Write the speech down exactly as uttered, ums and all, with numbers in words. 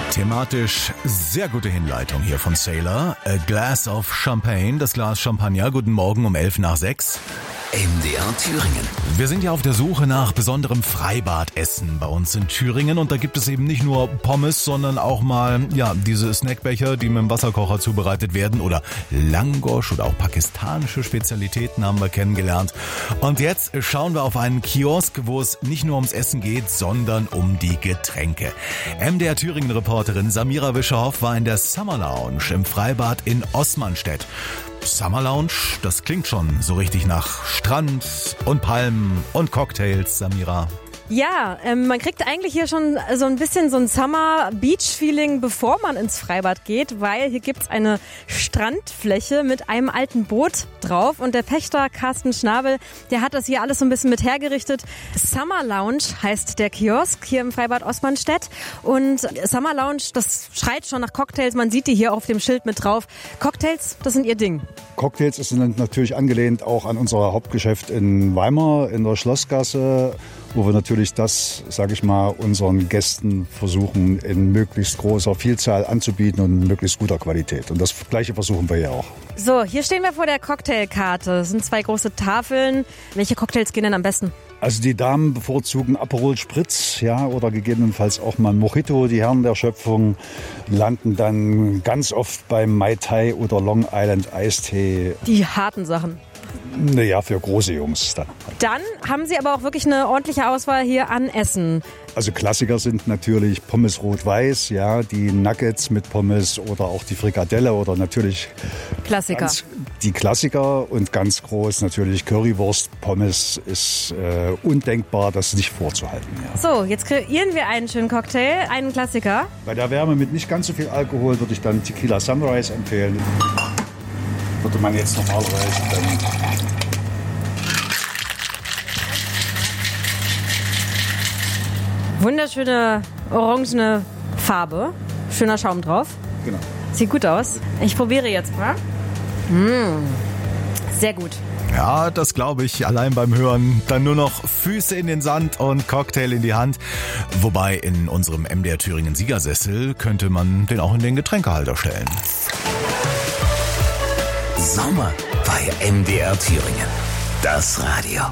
Thematisch sehr gute Hinleitung hier von Sailor. A Glass of Champagne, das Glas Champagner. Guten Morgen um elf nach sechs. M D R Thüringen. Wir sind ja auf der Suche nach besonderem Freibadessen bei uns in Thüringen und da gibt es eben nicht nur Pommes, sondern auch mal ja diese Snackbecher, die mit dem Wasserkocher zubereitet werden oder Langosch oder auch pakistanische Spezialitäten haben wir kennengelernt. Und jetzt schauen wir auf einen Kiosk, wo es nicht nur ums Essen geht, sondern um die Getränke. M D R Thüringen Reporterin Samira Wischerhoff war in der Summer Lounge im Freibad in Osmanstedt. Summer Lounge, das klingt schon so richtig nach Strand und Palmen und Cocktails, Samira. Ja, ähm, man kriegt eigentlich hier schon so ein bisschen so ein Summer-Beach-Feeling, bevor man ins Freibad geht, weil hier gibt's eine Strandfläche mit einem alten Boot drauf und der Pächter Carsten Schnabel, der hat das hier alles so ein bisschen mit hergerichtet. Summer Lounge heißt der Kiosk hier im Freibad Osmanstedt und Summer Lounge, das schreit schon nach Cocktails, man sieht die hier auf dem Schild mit drauf. Cocktails, das sind ihr Ding. Cocktails sind natürlich angelehnt auch an unser Hauptgeschäft in Weimar in der Schlossgasse, wo wir natürlich das, sage ich mal, unseren Gästen versuchen in möglichst großer Vielzahl anzubieten und in möglichst guter Qualität. Und das Gleiche versuchen wir hier auch. So, hier stehen wir vor der Cocktailkarte. Das sind zwei große Tafeln. Welche Cocktails gehen denn am besten? Also die Damen bevorzugen Aperol Spritz, ja, oder gegebenenfalls auch mal Mojito. Die Herren der Schöpfung landen dann ganz oft beim Mai Tai oder Long Island Eistee. Die harten Sachen. Naja, für große Jungs dann. Dann haben Sie aber auch wirklich eine ordentliche Auswahl hier an Essen. Also Klassiker sind natürlich Pommes rot-weiß, ja, die Nuggets mit Pommes oder auch die Frikadelle oder natürlich Klassiker. Ganz, die Klassiker und ganz groß natürlich Currywurst. Pommes ist äh, undenkbar, das nicht vorzuhalten. Ja. So, jetzt kreieren wir einen schönen Cocktail, einen Klassiker. Bei der Wärme mit nicht ganz so viel Alkohol würde ich dann Tequila Sunrise empfehlen. Würde man jetzt normalerweise dann wunderschöne orangene Farbe. Schöner Schaum drauf. Genau. Sieht gut aus. Ich probiere jetzt mal. Mmh. Sehr gut. Ja, das glaube ich. Allein beim Hören dann nur noch Füße in den Sand und Cocktail in die Hand. Wobei in unserem M D R Thüringen Siegersessel könnte man den auch in den Getränkehalter stellen. Sommer bei M D R Thüringen. Das Radio.